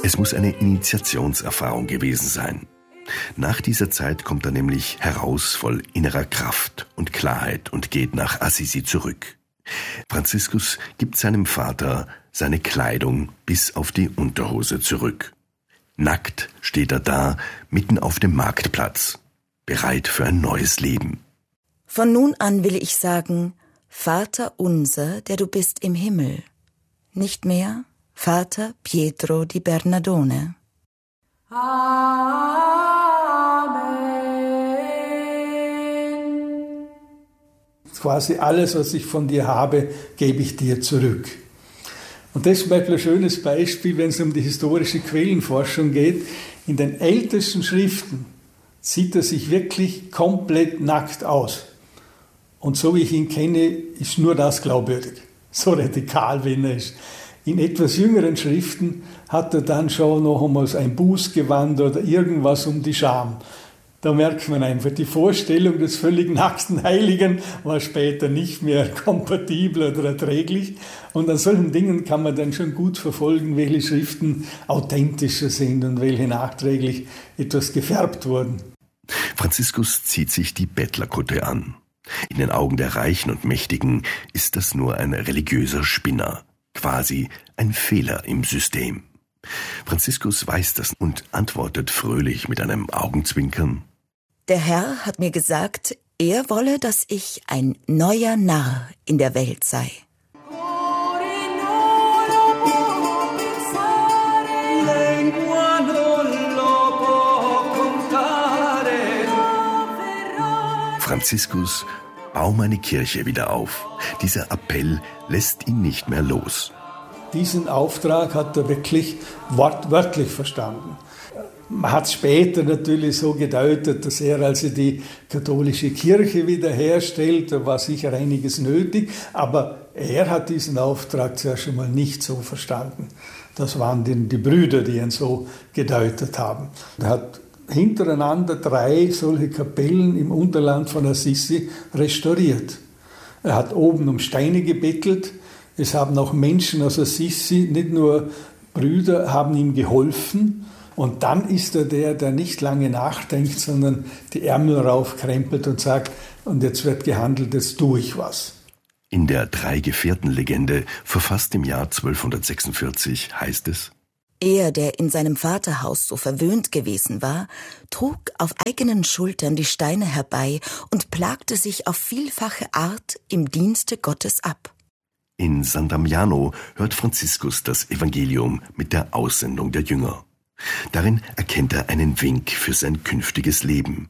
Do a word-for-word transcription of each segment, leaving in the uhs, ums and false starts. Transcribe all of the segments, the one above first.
Es muss eine Initiationserfahrung gewesen sein. Nach dieser Zeit kommt er nämlich heraus voll innerer Kraft und Klarheit und geht nach Assisi zurück. Franziskus gibt seinem Vater seine Kleidung bis auf die Unterhose zurück. Nackt steht er da, mitten auf dem Marktplatz, bereit für ein neues Leben. Von nun an will ich sagen, Vater unser, der du bist im Himmel. Nicht mehr Vater Pietro di Bernardone. Amen. Quasi alles, was ich von dir habe, gebe ich dir zurück. Und das ist zum Beispiel ein schönes Beispiel, wenn es um die historische Quellenforschung geht. In den ältesten Schriften sieht er sich wirklich komplett nackt aus. Und so wie ich ihn kenne, ist nur das glaubwürdig. So radikal, wenn er ist. In etwas jüngeren Schriften hat er dann schon noch einmal ein Bußgewand oder irgendwas um die Scham. Da merkt man einfach, die Vorstellung des völlig nackten Heiligen war später nicht mehr kompatibel oder erträglich. Und an solchen Dingen kann man dann schon gut verfolgen, welche Schriften authentischer sind und welche nachträglich etwas gefärbt wurden. Franziskus zieht sich die Bettlerkutte an. In den Augen der Reichen und Mächtigen ist das nur ein religiöser Spinner, quasi ein Fehler im System. Franziskus weiß das und antwortet fröhlich mit einem Augenzwinkern: Der Herr hat mir gesagt, er wolle, dass ich ein neuer Narr in der Welt sei. Franziskus, bau meine Kirche wieder auf. Dieser Appell lässt ihn nicht mehr los. Diesen Auftrag hat er wirklich wortwörtlich verstanden. Man hat es später natürlich so gedeutet, dass er also die katholische Kirche wiederherstellt. Da war sicher einiges nötig, aber er hat diesen Auftrag zuerst einmal nicht so verstanden. Das waren die, die Brüder, die ihn so gedeutet haben. Er hat hintereinander drei solche Kapellen im Unterland von Assisi restauriert. Er hat oben um Steine gebettelt. Es haben auch Menschen aus Assisi, nicht nur Brüder, haben ihm geholfen. Und dann ist er der, der nicht lange nachdenkt, sondern die Ärmel raufkrempelt und sagt, und jetzt wird gehandelt, jetzt tue ich was. In der Drei-Gefährten-Legende, verfasst im Jahr zwölfhundertsechsundvierzig, heißt es: Er, der in seinem Vaterhaus so verwöhnt gewesen war, trug auf eigenen Schultern die Steine herbei und plagte sich auf vielfache Art im Dienste Gottes ab. In San Damiano hört Franziskus das Evangelium mit der Aussendung der Jünger. Darin erkennt er einen Wink für sein künftiges Leben.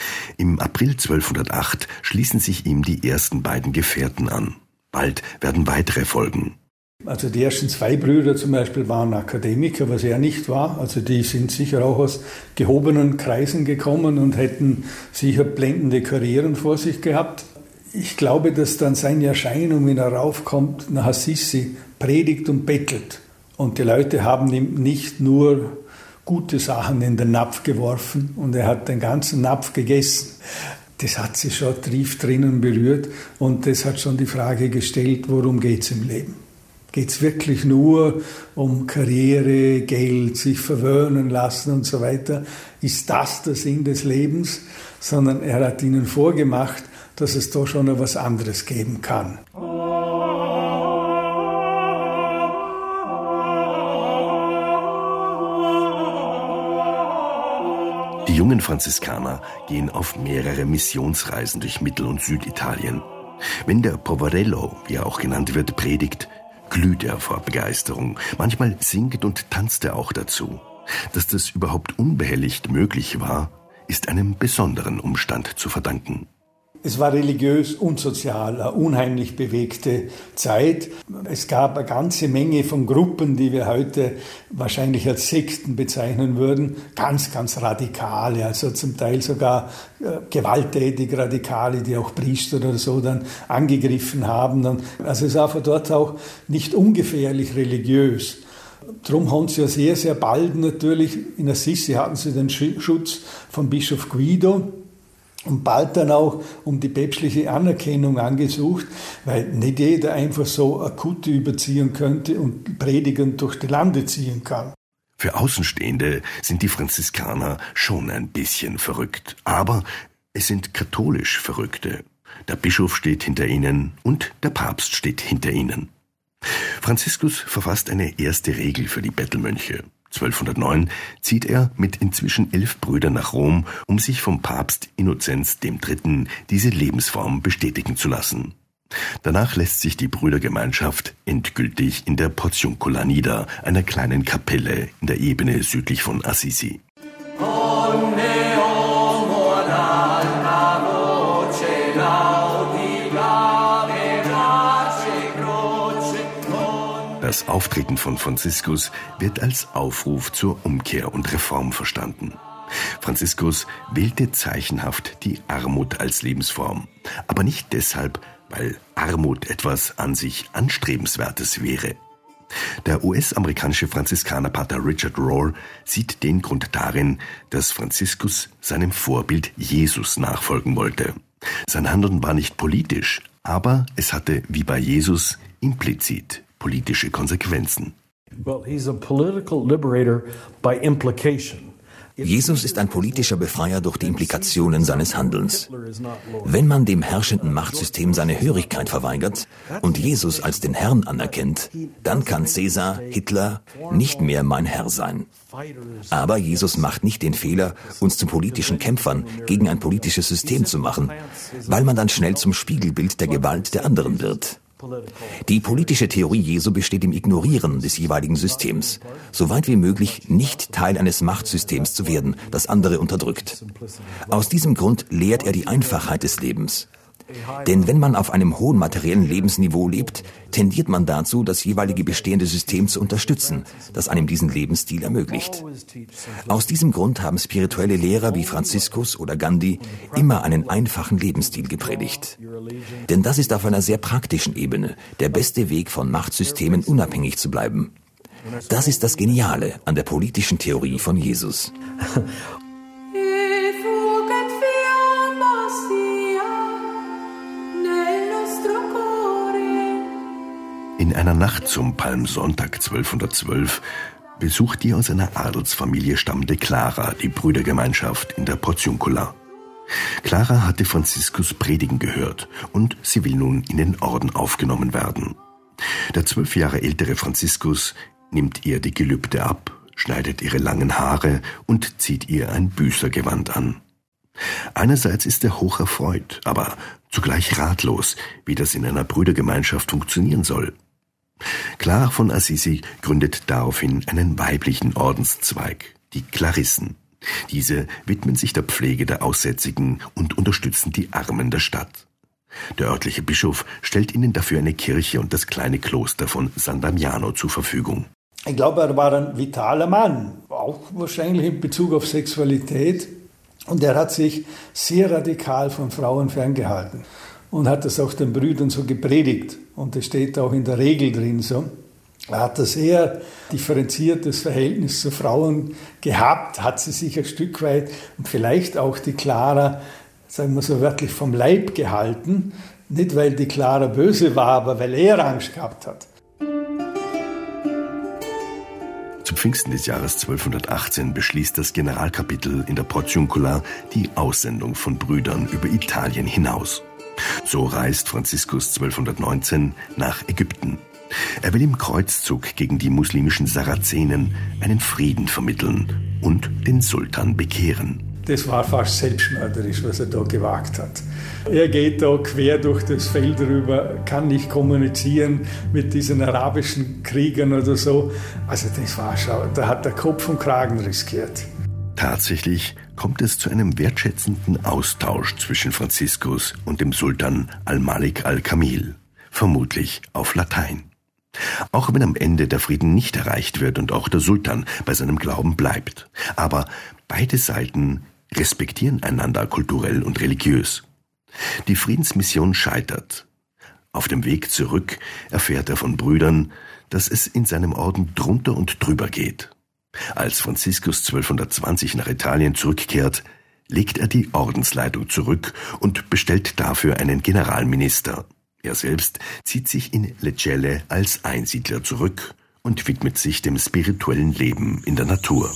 Im April zwölfhundertacht schließen sich ihm die ersten beiden Gefährten an. Bald werden weitere folgen. Also die ersten zwei Brüder zum Beispiel waren Akademiker, was er nicht war. Also die sind sicher auch aus gehobenen Kreisen gekommen und hätten sicher blendende Karrieren vor sich gehabt. Ich glaube, dass dann seine Erscheinung, wenn er raufkommt nach Assisi, predigt und bettelt. Und die Leute haben ihm nicht nur gute Sachen in den Napf geworfen und er hat den ganzen Napf gegessen. Das hat sich schon tief drinnen berührt und das hat schon die Frage gestellt, worum geht es im Leben? Geht es wirklich nur um Karriere, Geld, sich verwöhnen lassen und so weiter? Ist das der Sinn des Lebens? Sondern er hat ihnen vorgemacht, dass es da schon etwas anderes geben kann. Die jungen Franziskaner gehen auf mehrere Missionsreisen durch Mittel- und Süditalien. Wenn der Poverello, wie er auch genannt wird, predigt, glüht er vor Begeisterung. Manchmal singt und tanzt er auch dazu. Dass das überhaupt unbehelligt möglich war, ist einem besonderen Umstand zu verdanken. Es war religiös und sozial eine unheimlich bewegte Zeit. Es gab eine ganze Menge von Gruppen, die wir heute wahrscheinlich als Sekten bezeichnen würden. Ganz, ganz radikale, also zum Teil sogar äh, gewalttätig radikale, die auch Priester oder so dann angegriffen haben. Also es war von dort auch nicht ungefährlich religiös. Darum haben sie ja sehr, sehr bald natürlich, in Assisi hatten sie den Schutz von Bischof Guido, und bald dann auch um die päpstliche Anerkennung angesucht, weil nicht jeder einfach so eine Kutte überziehen könnte und predigend durch die Lande ziehen kann. Für Außenstehende sind die Franziskaner schon ein bisschen verrückt, aber es sind katholisch Verrückte. Der Bischof steht hinter ihnen und der Papst steht hinter ihnen. Franziskus verfasst eine erste Regel für die Bettelmönche. zwölfhundertneun zieht er mit inzwischen elf Brüdern nach Rom, um sich vom Papst Innozenz der Dritte diese Lebensform bestätigen zu lassen. Danach lässt sich die Brüdergemeinschaft endgültig in der Portiuncula nieder, einer kleinen Kapelle in der Ebene südlich von Assisi. Das Auftreten von Franziskus wird als Aufruf zur Umkehr und Reform verstanden. Franziskus wählte zeichenhaft die Armut als Lebensform, aber nicht deshalb, weil Armut etwas an sich Anstrebenswertes wäre. Der U S-amerikanische Franziskanerpater Richard Rohr sieht den Grund darin, dass Franziskus seinem Vorbild Jesus nachfolgen wollte. Sein Handeln war nicht politisch, aber es hatte, wie bei Jesus, implizit politische Konsequenzen. Well, he's a political liberator by implication. Jesus ist ein politischer Befreier durch die Implikationen seines Handelns. Wenn man dem herrschenden Machtsystem seine Hörigkeit verweigert und Jesus als den Herrn anerkennt, dann kann Cäsar, Hitler, nicht mehr mein Herr sein. Aber Jesus macht nicht den Fehler, uns zu politischen Kämpfern gegen ein politisches System zu machen, weil man dann schnell zum Spiegelbild der Gewalt der anderen wird. Die politische Theorie Jesu besteht im Ignorieren des jeweiligen Systems, so weit wie möglich nicht Teil eines Machtsystems zu werden, das andere unterdrückt. Aus diesem Grund lehrt er die Einfachheit des Lebens. Denn wenn man auf einem hohen materiellen Lebensniveau lebt, tendiert man dazu, das jeweilige bestehende System zu unterstützen, das einem diesen Lebensstil ermöglicht. Aus diesem Grund haben spirituelle Lehrer wie Franziskus oder Gandhi immer einen einfachen Lebensstil gepredigt. Denn das ist auf einer sehr praktischen Ebene der beste Weg, von Machtsystemen unabhängig zu bleiben. Das ist das Geniale an der politischen Theorie von Jesus. In einer Nacht zum Palmsonntag zwölfhundertzwölf besucht die aus einer Adelsfamilie stammende Clara die Brüdergemeinschaft in der Portiuncula. Clara hatte Franziskus predigen gehört und sie will nun in den Orden aufgenommen werden. Der zwölf Jahre ältere Franziskus nimmt ihr die Gelübde ab, schneidet ihre langen Haare und zieht ihr ein Büßergewand an. Einerseits ist er hoch erfreut, aber zugleich ratlos, wie das in einer Brüdergemeinschaft funktionieren soll. Clara von Assisi gründet daraufhin einen weiblichen Ordenszweig, die Klarissen. Diese widmen sich der Pflege der Aussätzigen und unterstützen die Armen der Stadt. Der örtliche Bischof stellt ihnen dafür eine Kirche und das kleine Kloster von San Damiano zur Verfügung. Ich glaube, er war ein vitaler Mann, auch wahrscheinlich in Bezug auf Sexualität. Und er hat sich sehr radikal von Frauen ferngehalten und hat das auch den Brüdern so gepredigt. Und das steht auch in der Regel drin so. Er hat ein sehr differenziertes Verhältnis zu Frauen gehabt, hat sie sich ein Stück weit und vielleicht auch die Clara, sagen wir so wörtlich, vom Leib gehalten. Nicht, weil die Clara böse war, aber weil er Angst gehabt hat. Zu Pfingsten des Jahres zwölfhundertachtzehn beschließt das Generalkapitel in der Portiuncula die Aussendung von Brüdern über Italien hinaus. So reist Franziskus zwölfhundertneunzehn nach Ägypten. Er will im Kreuzzug gegen die muslimischen Sarazenen einen Frieden vermitteln und den Sultan bekehren. Das war fast selbstmörderisch, was er da gewagt hat. Er geht da quer durch das Feld rüber, kann nicht kommunizieren mit diesen arabischen Kriegern oder so. Also das war schon, da hat der Kopf und Kragen riskiert. Tatsächlich kommt es zu einem wertschätzenden Austausch zwischen Franziskus und dem Sultan Al-Malik al-Kamil, vermutlich auf Latein. Auch wenn am Ende der Frieden nicht erreicht wird und auch der Sultan bei seinem Glauben bleibt. Aber beide Seiten respektieren einander kulturell und religiös. Die Friedensmission scheitert. Auf dem Weg zurück erfährt er von Brüdern, dass es in seinem Orden drunter und drüber geht. Als Franziskus zwölfhundertzwanzig nach Italien zurückkehrt, legt er die Ordensleitung zurück und bestellt dafür einen Generalminister. Er selbst zieht sich in Lecce als Einsiedler zurück und widmet sich dem spirituellen Leben in der Natur.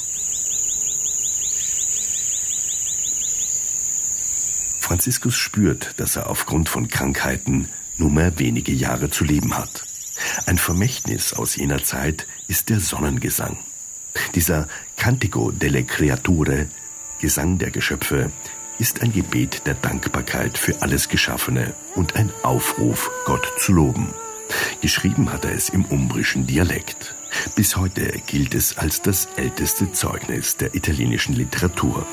Franziskus spürt, dass er aufgrund von Krankheiten nur mehr wenige Jahre zu leben hat. Ein Vermächtnis aus jener Zeit ist der Sonnengesang. Dieser Cantico delle Creature, Gesang der Geschöpfe, ist ein Gebet der Dankbarkeit für alles Geschaffene und ein Aufruf, Gott zu loben. Geschrieben hat er es im umbrischen Dialekt. Bis heute gilt es als das älteste Zeugnis der italienischen Literatur.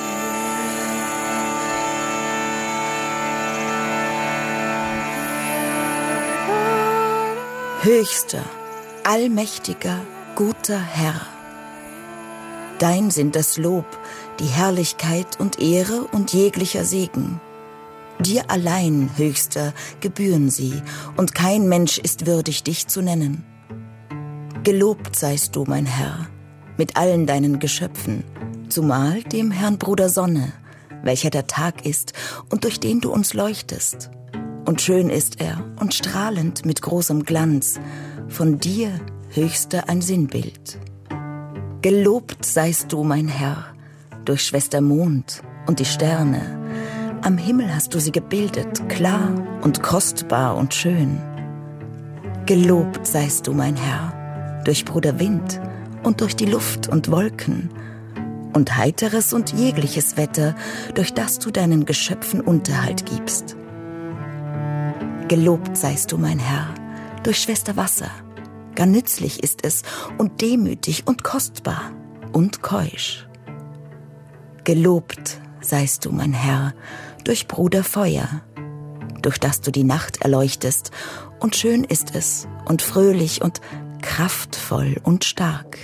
Höchster, allmächtiger, guter Herr. Dein sind das Lob, die Herrlichkeit und Ehre und jeglicher Segen. Dir allein, Höchster, gebühren sie, und kein Mensch ist würdig, dich zu nennen. Gelobt seist du, mein Herr, mit allen deinen Geschöpfen, zumal dem Herrn Bruder Sonne, welcher der Tag ist und durch den du uns leuchtest. Und schön ist er und strahlend mit großem Glanz, von dir, Höchster, ein Sinnbild. Gelobt seist du, mein Herr, durch Schwester Mond und die Sterne. Am Himmel hast du sie gebildet, klar und kostbar und schön. Gelobt seist du, mein Herr, durch Bruder Wind und durch die Luft und Wolken und heiteres und jegliches Wetter, durch das du deinen Geschöpfen Unterhalt gibst. Gelobt seist du, mein Herr, durch Schwester Wasser. Gar nützlich ist es und demütig und kostbar und keusch. Gelobt seist du, mein Herr, durch Bruder Feuer, durch das du die Nacht erleuchtest, und schön ist es und fröhlich und kraftvoll und stark.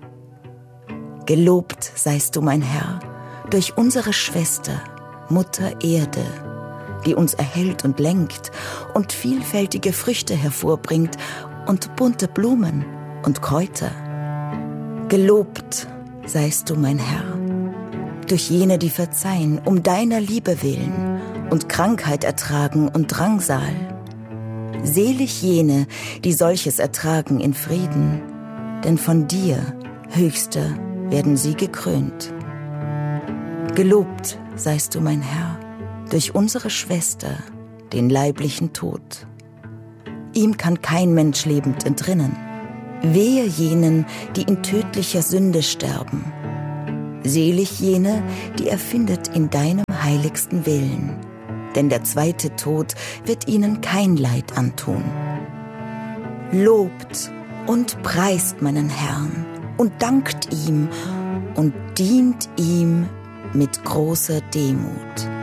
Gelobt seist du, mein Herr, durch unsere Schwester, Mutter Erde, die uns erhält und lenkt und vielfältige Früchte hervorbringt und bunte Blumen und Kräuter. Gelobt seist du, mein Herr, durch jene, die verzeihen, um deiner Liebe willen und Krankheit ertragen und Drangsal. Selig jene, die solches ertragen in Frieden, denn von dir, Höchster, werden sie gekrönt. Gelobt seist du, mein Herr, durch unsere Schwester, den leiblichen Tod. Ihm kann kein Mensch lebend entrinnen. Wehe jenen, die in tödlicher Sünde sterben. Selig jene, die er findet in deinem heiligsten Willen. Denn der zweite Tod wird ihnen kein Leid antun. Lobt und preist meinen Herrn und dankt ihm und dient ihm mit großer Demut.